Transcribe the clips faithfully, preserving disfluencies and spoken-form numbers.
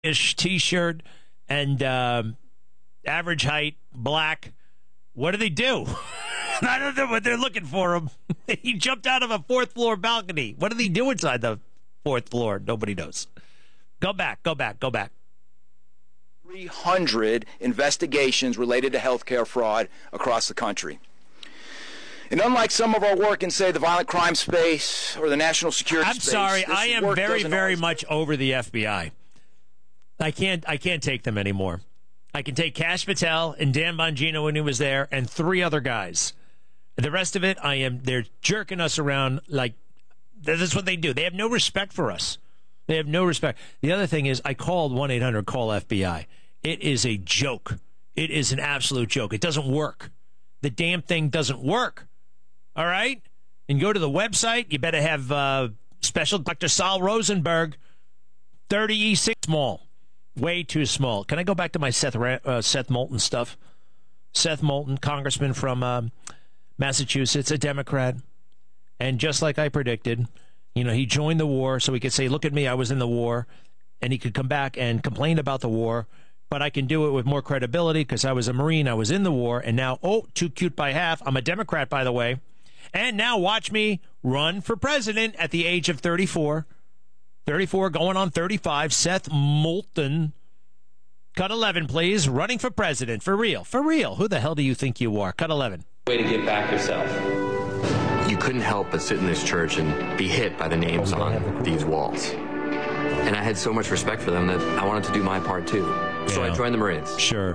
ish T-shirt and um, average height, black. What do they do? I don't know what they're looking for him. He jumped out of a fourth floor balcony. What do they do inside the fourth floor? Nobody knows. Go back, go back, go back. three hundred investigations related to healthcare fraud across the country. And unlike some of our work in, say, the violent crime space or the national security I'm space... sorry, I am very, very always... much over the F B I. I can't, I can't take them anymore. I can take Kash Patel and Dan Bongino when he was there and three other guys. The rest of it, I am. They're jerking us around like that's what they do. They have no respect for us. They have no respect. The other thing is I called one eight hundred call F B I. It is a joke. It is an absolute joke. It doesn't work. The damn thing doesn't work. All right? And go to the website. You better have uh, special Doctor Saul Rosenberg, thirty E six small. Way too small. Can I go back to my Seth uh, Seth Moulton stuff? Seth Moulton, congressman from uh, Massachusetts, a Democrat. And just like I predicted, you know, he joined the war so he could say, look at me, I was in the war. And he could come back and complain about the war. But I can do it with more credibility because I was a Marine, I was in the war. And now, oh, too cute by half. I'm a Democrat, by the way. And now watch me run for president at the age of thirty-four. thirty-four going on thirty-five. Seth Moulton. Cut eleven, please. Running for president. For real. For real. Who the hell do you think you are? Cut eleven. Way to get back yourself. You couldn't help but sit in this church and be hit by the names on these walls. And I had so much respect for them that I wanted to do my part too. So Yeah. I joined the Marines. Sure.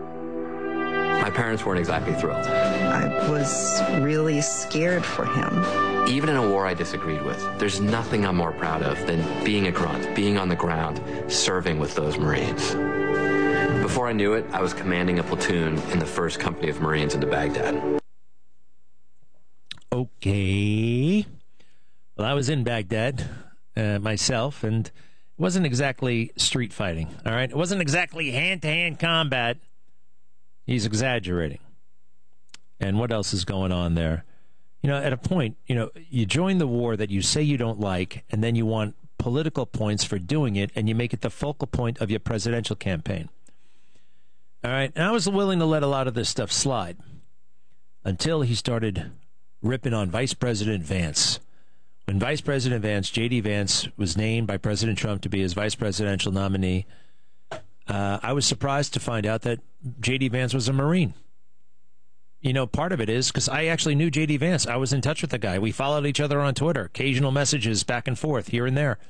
My parents weren't exactly thrilled. I was really scared for him. Even in a war I disagreed with, there's nothing I'm more proud of than being a grunt, being on the ground, serving with those Marines. Before I knew it, I was commanding a platoon in the first company of Marines into Baghdad. Okay. Well, I was in Baghdad uh, myself, and it wasn't exactly street fighting, all right? It wasn't exactly hand-to-hand combat. He's exaggerating. And what else is going on there? You know, at a point, you know, you join the war that you say you don't like, and then you want political points for doing it, and you make it the focal point of your presidential campaign. All right? And I was willing to let a lot of this stuff slide until he started ripping on Vice President Vance. When Vice President Vance, J D. Vance, was named by President Trump to be his vice presidential nominee, uh, I was surprised to find out that J D. Vance was a Marine. You know, part of it is because I actually knew J D. Vance. I was in touch with the guy. We followed each other on Twitter, occasional messages back and forth here and there.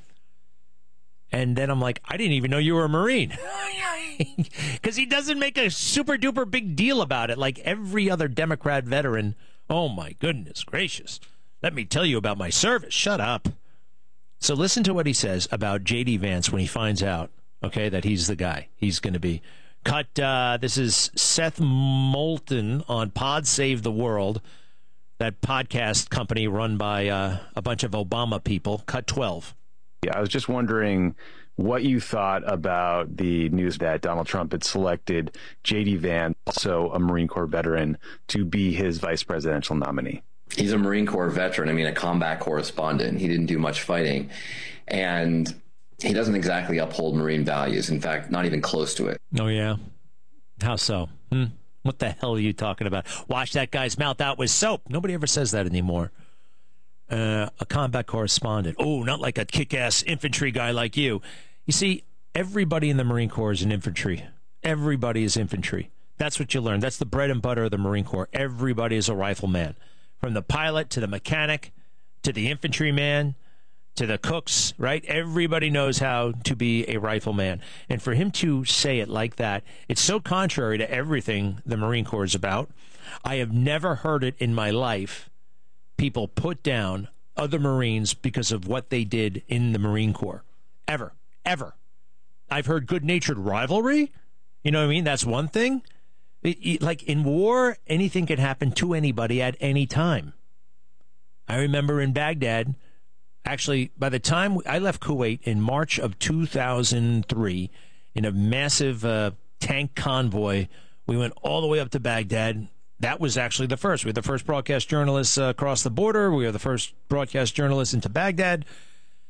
And then I'm like, I didn't even know you were a Marine. Because he doesn't make a super duper big deal about it like every other Democrat veteran. Oh, my goodness gracious. Let me tell you about my service. Shut up. So listen to what he says about J D. Vance when he finds out, okay, that he's the guy. He's going to be cut. Uh, this is Seth Moulton on Pod Save the World, that podcast company run by uh, a bunch of Obama people. Cut twelve. Yeah, I was just wondering what you thought about the news that Donald Trump had selected J D. Vance, also a Marine Corps veteran, to be his vice presidential nominee. He's a Marine Corps veteran. I mean, a combat correspondent. He didn't do much fighting. And he doesn't exactly uphold Marine values. In fact, not even close to it. Oh, yeah? How so? Hmm? What the hell are you talking about? Wash that guy's mouth out with soap. Nobody ever says that anymore. Uh, a combat correspondent. Oh, not like a kick-ass infantry guy like you. You see, everybody in the Marine Corps is an infantry. Everybody is infantry. That's what you learn. That's the bread and butter of the Marine Corps. Everybody is a rifleman. From the pilot to the mechanic to the infantryman to the cooks, right? Everybody knows how to be a rifleman. And for him to say it like that, it's so contrary to everything the Marine Corps is about. I have never heard it in my life. People put down other Marines because of what they did in the Marine Corps. Ever. Ever. I've heard good-natured rivalry. You know what I mean? That's one thing. It, it, like in war, anything can happen to anybody at any time. I remember in Baghdad, actually, by the time I left Kuwait in March of two thousand three, in a massive uh, tank convoy, we went all the way up to Baghdad. That was actually the first. We were the first broadcast journalists uh, across the border. We were the first broadcast journalists into Baghdad.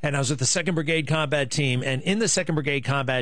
and I was with the second Brigade Combat Team, and in the second Brigade Combat